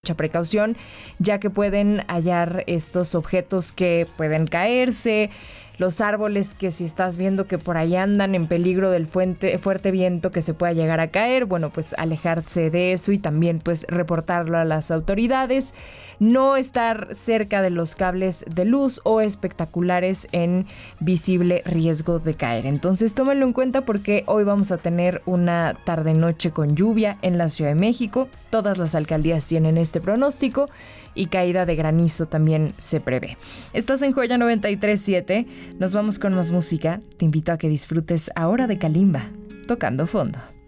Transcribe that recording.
mucha precaución, ya que pueden hallar estos objetos que pueden caerse, los árboles que si estás viendo que por ahí andan en peligro del fuerte viento que se pueda llegar a caer, bueno, pues alejarse de eso y también pues reportarlo a las autoridades. No estar cerca de los cables de luz o espectaculares en visible riesgo de caer. Entonces tómenlo en cuenta porque hoy vamos a tener una tarde-noche con lluvia en la Ciudad de México. Todas las alcaldías tienen este pronóstico y caída de granizo también se prevé. Estás en Joya 93.7. Nos vamos con más música. Te invito a que disfrutes ahora de Kalimba, Tocando Fondo.